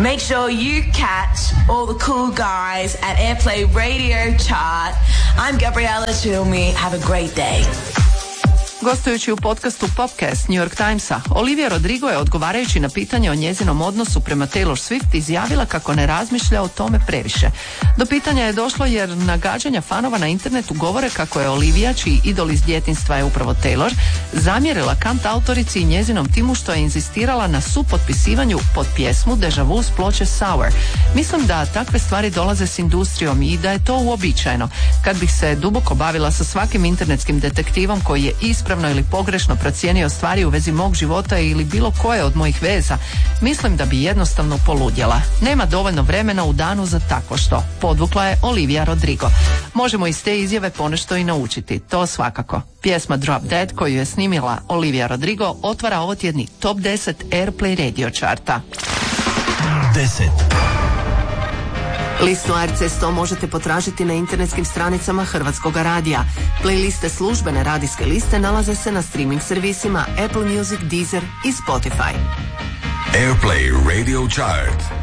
Make sure you catch all the cool guys at Airplay Radio Chart. I'm Gabriella Cilmi. Have a great day. Gostujući u podcastu Popcast New York Timesa, Olivia Rodrigo je odgovarajući na pitanje o njezinom odnosu prema Taylor Swift izjavila kako ne razmišlja o tome previše. Do pitanja je došlo jer nagađanja fanova na internetu govore kako je Olivia, čiji idol iz djetinjstva je upravo Taylor, zamjerila kant autorici i njezinom timu što je inzistirala na supotpisivanju pod pjesmu Deja Vu s ploče Sour. Mislim da takve stvari dolaze s industrijom i da je to uobičajeno. Kad bih se duboko bavila sa svakim internetskim detektivom koji je ispravno ili pogrešno procijenio stvari u vezi mog života ili bilo koje od mojih veza, mislim da bi jednostavno poludjela. Nema dovoljno vremena u danu za takvo što, podvukla je Olivia Rodrigo. Možemo iz te izjave ponešto i naučiti, to svakako. Pjesma Drop Dead koju je snimila Olivia Rodrigo otvara ovotjedni Top 10 Airplay Radio Charta. 10. Listu ARC 100 možete potražiti na internetskim stranicama Hrvatskog radija. Playliste službene radijske liste nalaze se na streaming servisima Apple Music, Deezer i Spotify. Airplay Radio Chart.